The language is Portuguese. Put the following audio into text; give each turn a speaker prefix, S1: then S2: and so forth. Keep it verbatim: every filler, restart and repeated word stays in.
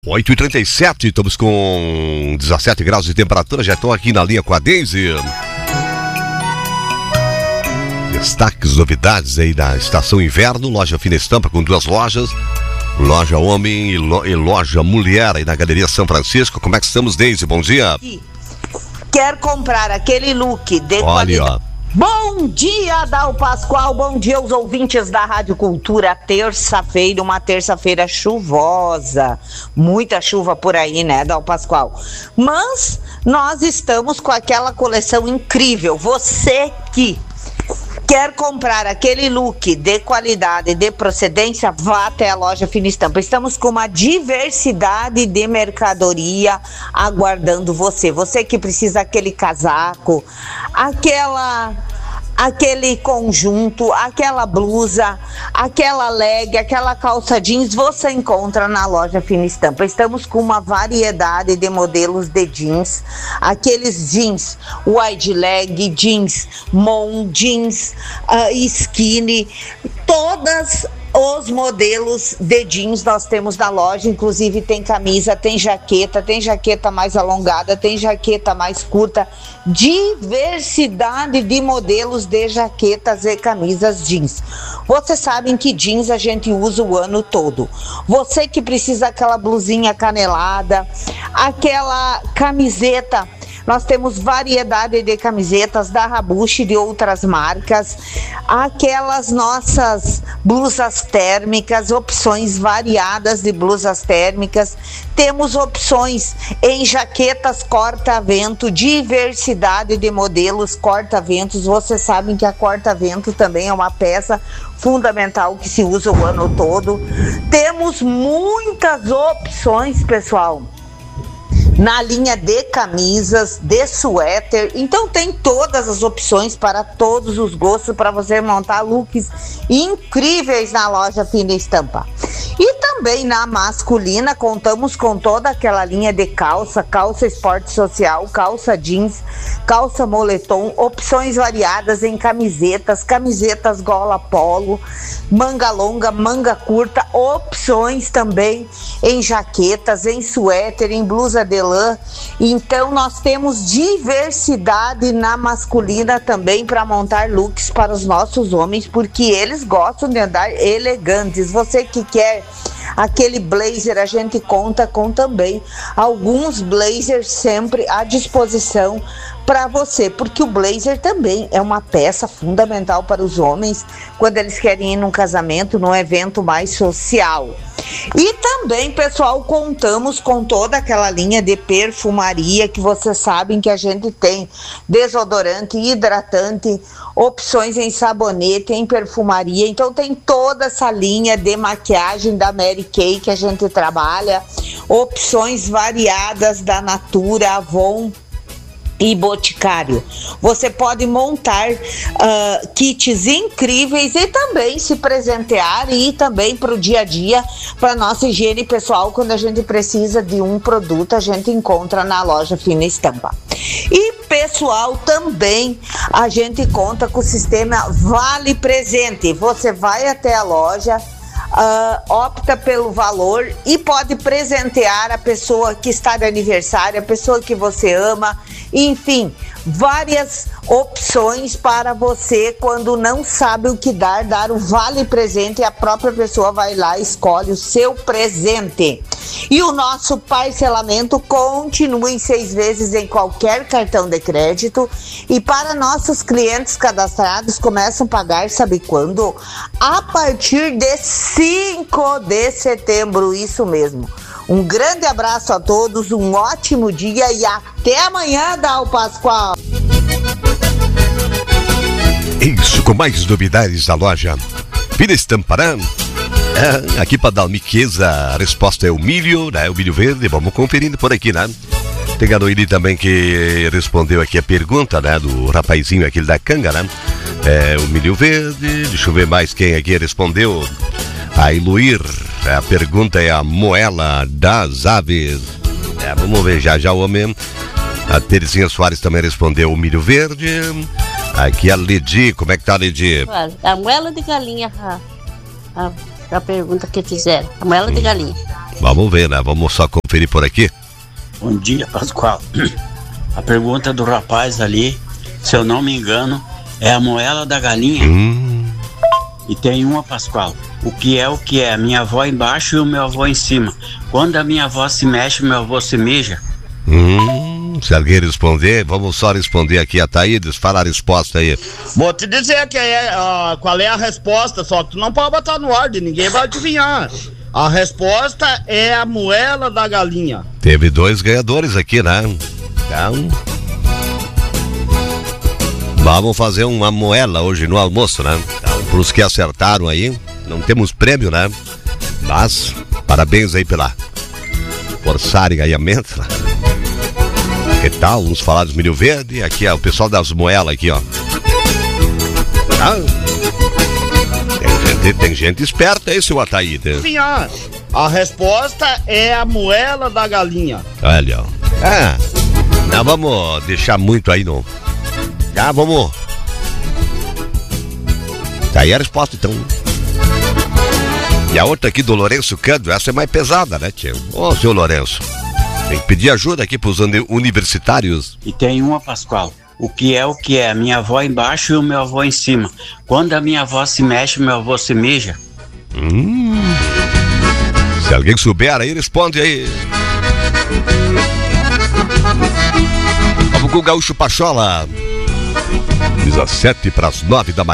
S1: oito e trinta e sete, estamos com dezessete graus de temperatura, já estou aqui na linha com a Deise. Destaques, novidades aí da estação inverno, loja Fina Estampa com duas lojas, loja homem e, lo, e loja mulher aí na Galeria São Francisco. Como é que estamos, Deise? Bom dia.
S2: Quer comprar aquele look de
S1: Olha,
S2: qualidade?
S1: ó.
S2: Bom dia, Dal Pascoal, bom dia aos ouvintes da Rádio Cultura. Terça-feira, uma terça-feira chuvosa, muita chuva por aí, né, Dal Pascoal? Mas nós estamos com aquela coleção incrível. Você que quer comprar aquele look de qualidade, de procedência, vá até a loja Fina Estampa. Estamos com uma diversidade de mercadoria aguardando você. Você que precisa aquele casaco, aquela... aquele conjunto, aquela blusa, aquela leg, aquela calça jeans, você encontra na loja Fina Estampa. Estamos com uma variedade de modelos de jeans, aqueles jeans wide leg, jeans mom, jeans uh, skinny, todas os modelos de jeans nós temos na loja, inclusive tem camisa, tem jaqueta, tem jaqueta mais alongada, tem jaqueta mais curta, diversidade de modelos de jaquetas e camisas jeans. Vocês sabem que jeans a gente usa o ano todo. Você que precisa aquela blusinha canelada, aquela camiseta, nós temos variedade de camisetas da Rabushi e de outras marcas, aquelas nossas blusas térmicas, opções variadas de blusas térmicas, temos opções em jaquetas corta-vento, diversidade de modelos corta-ventos. Vocês sabem que a corta-vento também é uma peça fundamental que se usa o ano todo. Temos muitas opções, pessoal, na linha de camisas, de suéter. Então tem todas as opções para todos os gostos, para você montar looks incríveis na loja Fina Estampa. E também na masculina contamos com toda aquela linha de calça, calça esporte social, calça jeans, calça moletom, opções variadas em camisetas, camisetas gola polo, manga longa, manga curta, opções também em jaquetas, em suéter, em blusa de lã. Então nós temos diversidade na masculina também para montar looks para os nossos homens, porque eles gostam de andar elegantes. Você que quer aquele blazer, a gente conta com também alguns blazers sempre à disposição para você, porque o blazer também é uma peça fundamental para os homens quando eles querem ir num casamento, num evento mais social. E também, pessoal, contamos com toda aquela linha de perfumaria que vocês sabem que a gente tem desodorante, hidratante, opções em sabonete, em perfumaria. Então tem toda essa linha de maquiagem da Mary Kay que a gente trabalha, opções variadas da Natura, Avon e Boticário. Você pode montar uh, kits incríveis e também se presentear e ir também para o dia a dia, para nossa higiene pessoal. Quando a gente precisa de um produto, a gente encontra na loja Fina Estampa. E pessoal, também a gente conta com o sistema Vale Presente. Você vai até a loja, Uh, opta pelo valor e pode presentear a pessoa que está de aniversário, a pessoa que você ama, enfim, várias opções para você quando não sabe o que dar, dar o vale presente e a própria pessoa vai lá e escolhe o seu presente. E o nosso parcelamento continua em seis vezes em qualquer cartão de crédito, e para nossos clientes cadastrados começam a pagar, sabe quando? A partir de cinco de setembro, isso mesmo. Um grande abraço a todos, um ótimo dia e até amanhã, Dal Pascoal.
S1: Isso, com mais novidades da loja Fina Estampa, né? É, aqui para dar uma riqueza, a resposta é o milho, né? O milho verde, vamos conferindo por aqui, né? Tem a Noeli também que respondeu aqui a pergunta, né? Do rapazinho aquele da canga, né? É, o milho verde, deixa eu ver mais quem aqui respondeu. A Iluir, a pergunta é a moela das aves. É, vamos ver já já o homem. A Terezinha Soares também respondeu o milho verde. Aqui a Ledi, como é que tá, Ledi?
S3: A moela de galinha, a, a, a pergunta que fizeram, a moela hum. de galinha.
S1: Vamos ver, né? Vamos só conferir por aqui.
S3: Bom dia, Pascoal. A pergunta do rapaz ali, se eu não me engano, é a moela da galinha.
S1: Hum.
S3: E tem uma, Pascoal. O que é o que é? A minha avó embaixo e o meu avô em cima. Quando a minha avó se mexe, meu avô se mija.
S1: Hum, se alguém responder, vamos só responder aqui a Thaídes, fala a resposta aí.
S4: Vou te dizer que é, uh, qual é a resposta, só que tu não pode botar no ar, ninguém vai adivinhar. A resposta é a moela da galinha.
S1: Teve dois ganhadores aqui, né? Então, vamos fazer uma moela hoje no almoço, né? Então, para os que acertaram aí, não temos prêmio, né? Mas, parabéns aí pela forçarem aí a mente, né? Que tal? Uns falados milho verde. Aqui é o pessoal das moelas aqui, ó. Ah, tem, gente, tem gente esperta aí, seu Ataíde.
S4: Sim, a, a resposta é a moela da galinha.
S1: Olha, ó. Ah, não vamos deixar muito aí, não. Já vamos. Tá aí a resposta, então. E a outra aqui do Lourenço Cândido, essa é mais pesada, né, tio? Ô, seu Lourenço. Tem que pedir ajuda aqui pros universitários.
S3: E tem uma, Pascoal. O que é o que é? A minha avó embaixo e o meu avô em cima. Quando a minha avó se mexe, meu avô se mija.
S1: Hum. Se alguém souber aí, responde aí. Vamos com o Gaúcho Pachola. dezessete para as nove da manhã.